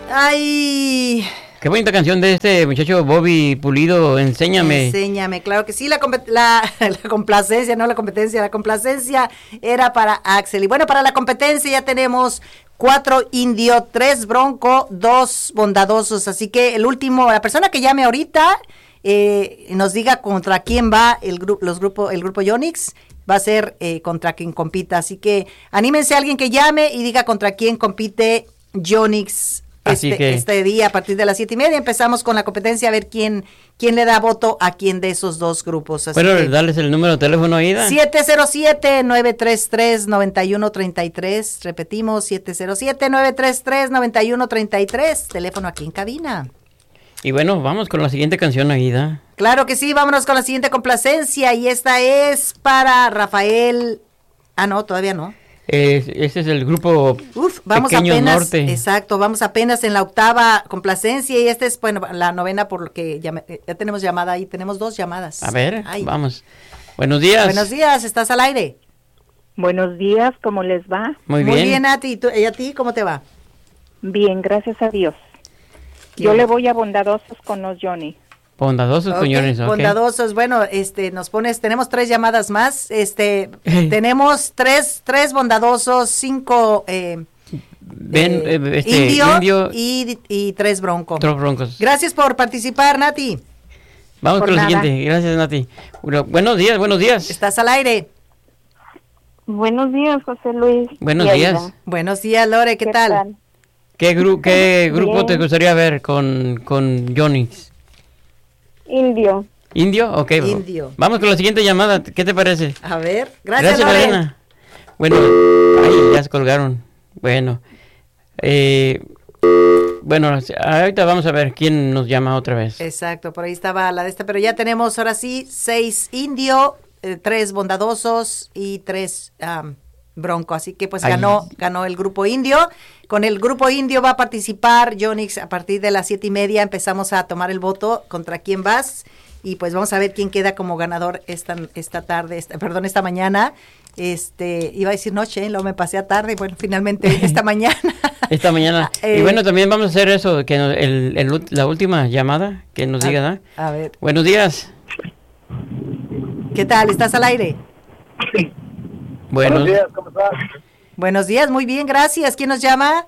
Ay. Qué bonita canción de este muchacho Bobby Pulido, Enséñame. Enséñame, claro que sí, la complacencia, no la competencia, la complacencia era para Axel. Y bueno, para la competencia ya tenemos 4 Indio, 3 Bronco, 2 Bondadosos. Así que el persona que llame ahorita, nos diga contra quién va el grupo Yonix, va a ser contra quien compita. Así que anímense a alguien que llame y diga contra quién compite Yonix. Este día a partir de las 7:30 empezamos con la competencia a ver quién le da voto a quién de esos dos grupos. Pero darles el número de teléfono ahí. 707-933-9133. Repetimos, 707-933-9133. Teléfono aquí en cabina. Y bueno, vamos con la siguiente canción, Aida. Claro que sí, vámonos con la siguiente complacencia. Y esta es para Rafael. No, todavía no. Este es el grupo vamos Pequeño apenas, Norte. Exacto, vamos apenas en la 8ª complacencia y esta es, bueno, la 9ª porque ya tenemos llamada ahí, tenemos 2 llamadas. A ver, vamos. Buenos días. Buenos días, ¿estás al aire? Buenos días, ¿cómo les va? Muy bien. Muy bien, Nati, ¿y a ti cómo te va? Bien, gracias a Dios. Yo le voy a Bondadosos con los Johnny. Bondadosos, señores. Okay. Bondadosos, bueno, tenemos 3 llamadas más, tenemos 3 bondadosos, 5 indio y 3 bronco. 3 broncos. Gracias por participar, Nati. Vamos con la siguiente, gracias, Nati. Buenos días. Estás al aire. Buenos días, José Luis. Buenos días. Buenos días, Lore, ¿qué tal? ¿Qué grupo te gustaría ver con Yonix? Indio. ¿Indio? Ok. Indio. Vamos con la siguiente llamada. ¿Qué te parece? A ver. Gracias Lorena. Bueno, ya se colgaron. Bueno. Ahorita vamos a ver quién nos llama otra vez. Exacto, por ahí estaba la de esta, pero ya tenemos ahora sí 6 Indio, 3 Bondadosos y 3 Bronco, así que pues ganó el grupo Indio. Con el grupo Indio va a participar Yonix a partir de las 7:30. Empezamos a tomar el voto contra quién vas y pues vamos a ver quién queda como ganador esta mañana. Iba a decir noche, luego me pasé a tarde, bueno, finalmente esta mañana. Esta mañana. Y bueno, también vamos a hacer eso, que la última llamada que nos diga, ¿no? A ver. Buenos días. ¿Qué tal? ¿Estás al aire? Buenos días, ¿cómo estás? Buenos días, muy bien, gracias. ¿Quién nos llama?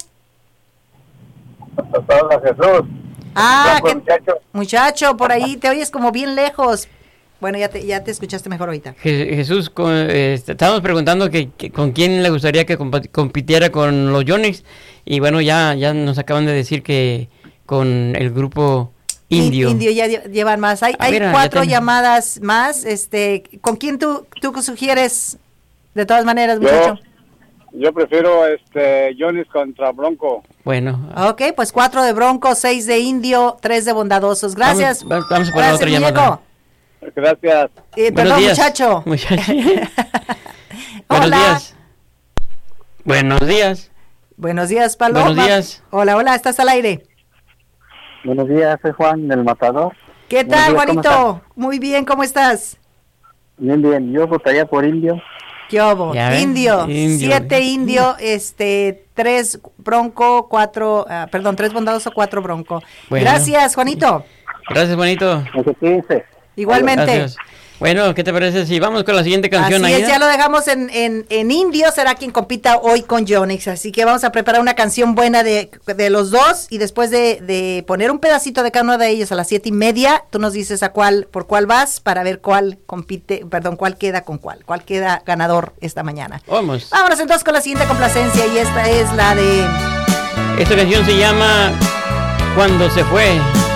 Hola, Jesús. Muchacho, por ahí te oyes como bien lejos. Bueno, ya te escuchaste mejor ahorita. Jesús, estábamos preguntando que con quién le gustaría que compitiera con los Yonix y bueno, ya nos acaban de decir que con el grupo Indio. Indio ya llevan más. Hay 4 llamadas más. ¿Con quién tú sugieres? De todas maneras, muchacho. Yo prefiero Yonix contra Bronco. Bueno. Ok, pues 4 de Bronco, 6 de Indio, 3 de Bondadosos. Gracias. Vamos a poner otra llamada. Gracias. Perdón, muchacho. Buenos Hola. días. Buenos días. Buenos días, Paloma. Buenos días. Hola, ¿estás al aire? Buenos días, soy Juan del Matador. ¿Qué tal, Juanito? Muy bien, ¿cómo estás? Bien, yo votaría por Indio. ¿Qué hubo? Indio, 7 Indio, 3 Bronco, 3 Bondadosos, 4 Bronco. Bueno. Gracias, Juanito. Gracias, Juanito. Igualmente. Gracias. Bueno, ¿qué te parece si vamos con la siguiente canción? Así es, ya lo dejamos en Indio, será quien compita hoy con Yonix, así que vamos a preparar una canción buena de los dos y después de poner un pedacito de cada uno de ellos a las 7:30, tú nos dices por cuál vas para ver cuál queda con cuál queda ganador esta mañana. Vámonos entonces con la siguiente complacencia y esta es la de... Esta canción se llama Cuando se fue.